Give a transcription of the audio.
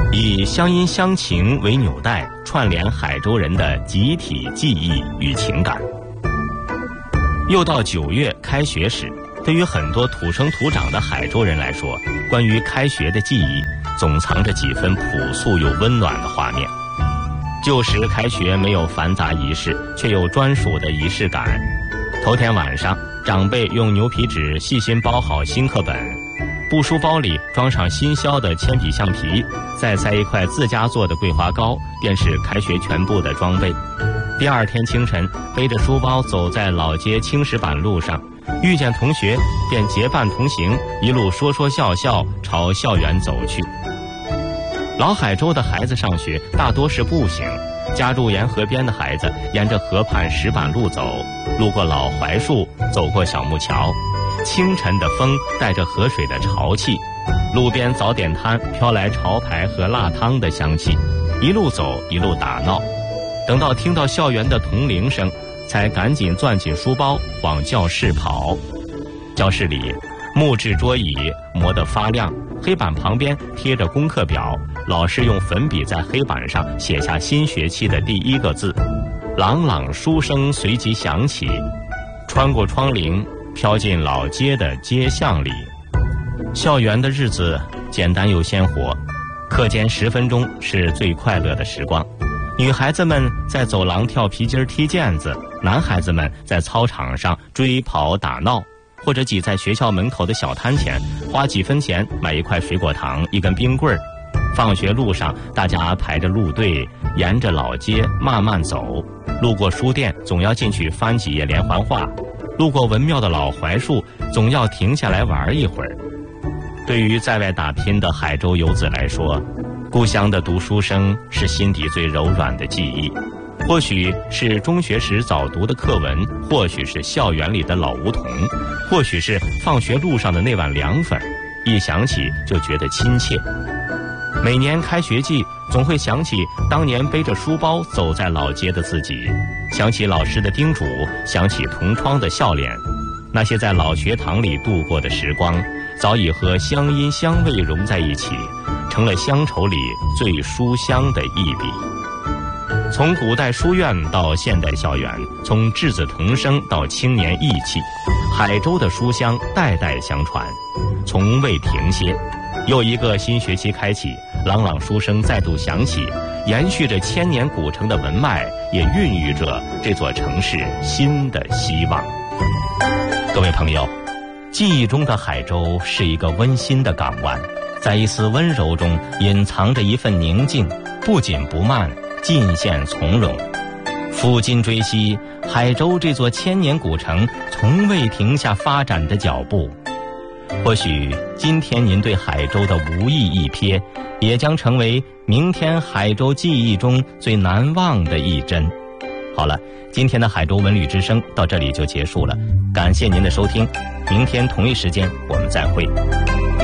以乡音乡情为纽带，串联海州人的集体记忆与情感。又到9月开学时，对于很多土生土长的海州人来说，关于开学的记忆总藏着几分朴素又温暖的画面。旧时开学没有繁杂仪式，却有专属的仪式感。头天晚上，长辈用牛皮纸细心包好新课本，布书包里装上新削的铅笔橡皮，再塞一块自家做的桂花糕，便是开学全部的装备。第二天清晨，背着书包走在老街青石板路上，遇见同学便结伴同行，一路说说笑笑朝校园走去。老海州的孩子上学大多是步行，家住沿河边的孩子沿着河畔石板路走，路过老槐树，走过小木桥。清晨的风带着河水的潮气，路边早点摊飘来潮牌和辣汤的香气，一路走一路打闹。等到听到校园的铜铃声，才赶紧攥紧书包往教室跑。教室里木质桌椅磨得发亮，黑板旁边贴着功课表，老师用粉笔在黑板上写下新学期的第一个字，朗朗书声随即响起，穿过窗棂飘进老街的街巷里。校园的日子简单又鲜活，课间10分钟是最快乐的时光。女孩子们在走廊跳皮筋踢毽子，男孩子们在操场上追跑打闹，或者挤在学校门口的小摊前，花几分钱买一块水果糖一根冰棍儿。放学路上大家排着路队，沿着老街慢慢走，路过书店总要进去翻几页连环画，路过文庙的老槐树总要停下来玩一会儿。对于在外打拼的海州游子来说，故乡的读书声是心底最柔软的记忆，或许是中学时早读的课文，或许是校园里的老梧桐，或许是放学路上的那碗凉粉，一想起就觉得亲切。每年开学季，总会想起当年背着书包走在老街的自己，想起老师的叮嘱，想起同窗的笑脸。那些在老学堂里度过的时光，早已和乡音乡味融在一起，成了乡愁里最书香的一笔。从古代书院到现代校园，从稚子童声到青年义气，海州的书香代代相传，从未停歇。又一个新学期开启，朗朗书声再度响起，延续着千年古城的文脉，也孕育着这座城市新的希望。各位朋友，记忆中的海州是一个温馨的港湾，在一丝温柔中隐藏着一份宁静，不紧不慢，尽显从容。抚今追昔，海州这座千年古城从未停下发展的脚步。或许今天您对海州的无意一瞥，也将成为明天海州记忆中最难忘的一帧。好了，今天的海州文旅之声到这里就结束了，感谢您的收听，明天同一时间我们再会。